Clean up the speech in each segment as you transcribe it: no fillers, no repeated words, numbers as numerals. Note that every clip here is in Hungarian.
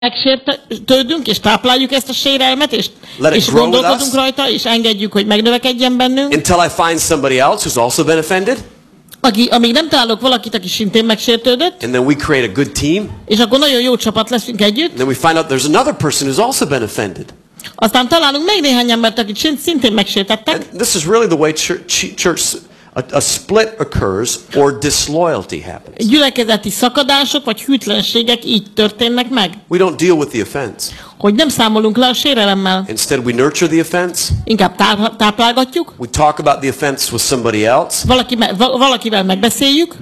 megsértődünk, és tápláljuk ezt a sérelmet, és gondolkodunk rajta, és engedjük, hogy megnövekedjen bennünk. Until I find somebody else who's also been offended. Amíg nem találok valakit, aki szintén megsértődött. And then we create a good team. És akkor nagyon jó csapat leszünk együtt. And then we find out there's another person who's also been offended. Aztán találunk még néhány embert, akit szintén megsértettek. And this is really the way church a split occurs or disloyalty happens. Gyülekezeti szakadások vagy hűtlenségek így történnek meg. We don't deal with the offense. Hogy nem számolunk le a sérelemmel. Instead we nurture the offense. Inkább táplálgatjuk. We talk about the offense with somebody else. Valakivel megbeszéljük.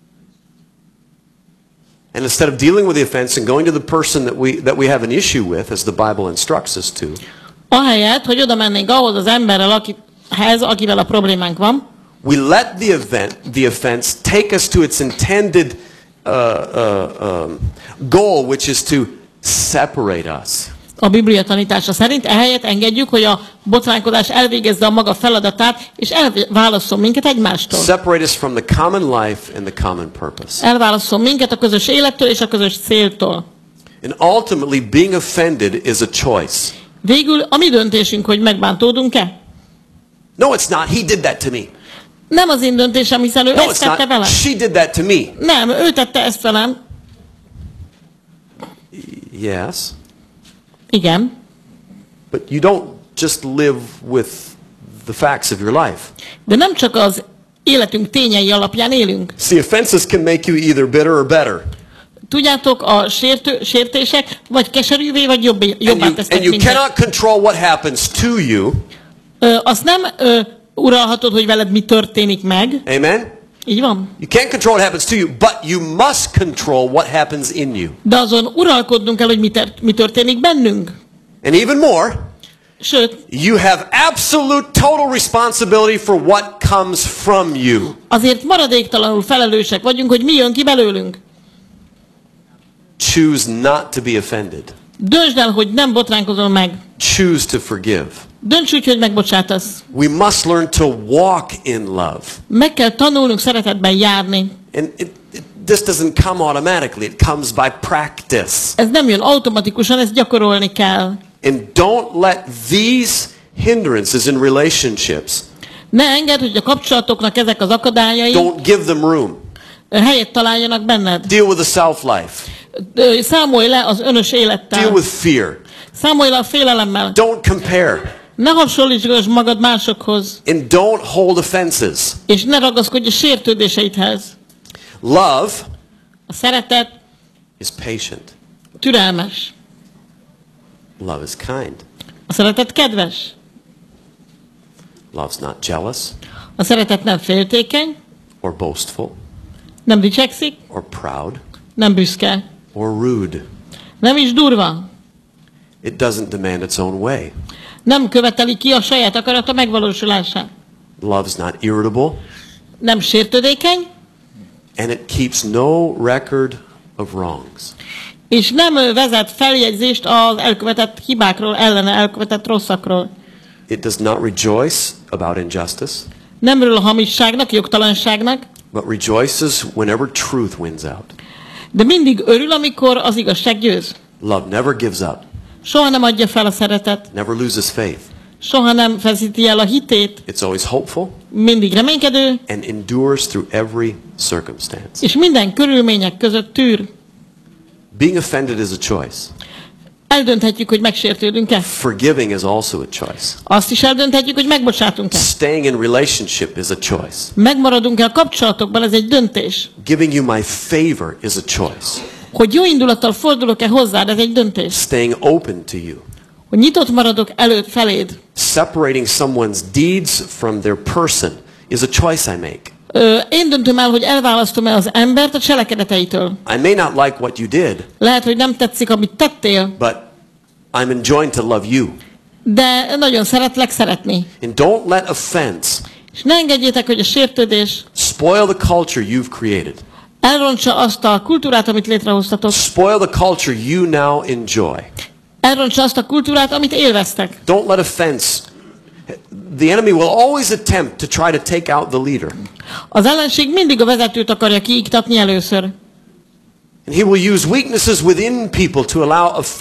And instead of dealing with the offense and going to the person that we have an issue with, as the Bible instructs us to. Ahelyett, hogy oda mennénk ahhoz az emberrel, akivel a problémánk van. We let the offense take us to its intended goal, which is to separate us. A Biblia tanítása szerint ehelyett engedjük, hogy a botránkodás elvégezze a maga feladatát, és elválasszon minket egymástól. Separate us from the common life and the common purpose. Elválasszon minket a közös élettől és a közös céltól. And ultimately, being offended is a choice. Végül a mi döntésünk, hogy megbántódunk-e? No, it's not. He did that to me. Nem az én döntésem, hiszen ő ezt tette velem. She did that to me. Nem, ő tette ezt velem. Yes. Igen. But you don't just live with the facts of your life. De nem csak az életünk tényei alapján élünk. See, offenses can make you either bitter or better. Tudjátok, a sértések vagy keserűvé, vagy jobbá tesznek and you cannot control what happens to you. Azt nem uralhatod, hogy veled mi történik meg. Amen? Így van. You can't control what happens to you, but you must control what happens in you. De azon uralkodnunk kell, hogy mi történik bennünk. And even more, sőt, you have absolute total responsibility for what comes from you. Azért maradéktalanul felelősek vagyunk, hogy mi jön ki belőlünk. Choose not to be offended. Döntsd el, hogy nem botránkozol meg. Choose to forgive. Dönts úgy, hogy megbocsátasz. We must learn to walk in love. Meg kell tanulnunk szeretetben járni. And this doesn't come automatically. It comes by practice. Ez nem jön automatikusan, ezt gyakorolni kell. And don't let these hindrances in relationships. Ne engedd, hogy a kapcsolatoknak ezek az akadályai. Don't give them room. Helyet találjanak benned. Deal with the self-life. Számolj le az önös élettel. Deal with fear. Számolj le a félelemmel. Don't compare. Ne hasonlítsd magad másokhoz. And don't hold offenses. És ne ragaszkodj a sértődéseidhez. Love, a szeretet, is patient. Türelmes. Love is kind. A szeretet kedves. Love's not jealous. A szeretet nem féltékeny. Or boastful. Nem dicsekszik. Or proud. Nem büszke. Or rude. Nem is durva. It doesn't demand its own way. Nem követeli ki a saját akarata megvalósulását. Love's not irritable. Nem sértődékeny. And it keeps no record of wrongs. És nem vezet feljegyzést az elkövetett hibákról, ellene elkövetett rosszakról. It does not rejoice about injustice. Nem örül a hamisságnak, jogtalanságnak. But rejoices whenever truth wins out. De mindig örül, amikor az igazság győz. Love never gives up. Soha nem adja fel a szeretet. Never loses faith. Soha nem feszíti el a hitét. It's always hopeful. Mindig reménykedő. And endures through every circumstance. És minden körülmények között tűr. Being offended is a choice. Eldönthetjük, hogy megsértődünk-e. Forgiving is also a choice. Azt is eldönthetjük, hogy megbocsátunk-e. Staying in relationship is a choice. Megmaradunk-e a kapcsolatokban, ez egy döntés. Giving you my favor is a choice. Hogy jó indulattal fordulok-e hozzád, ez egy döntés. Staying open to you. Hogy nyitott maradok feléd. Separating someone's deeds from their person is a choice I make. Én döntöm el, hogy elválasztom-e az embert a cselekedeteitől. I may not like what you did. Lehet, hogy nem tetszik, amit tettél. But I'm enjoying to love you. De nagyon szeretlek szeretni. And don't let offense. És ne engedjétek, hogy a sértődés spoil the culture you've created. Elrontsa azt a kultúrát, amit létrehoztatok. Spoil the culture you now enjoy. Elrontsa azt a kultúrát, amit élveztek. Don't let offense. The enemy will always attempt to try to take out the leader. Az ellenség mindig a vezetőt akarja kiiktatni először. And he will use weaknesses within people to allow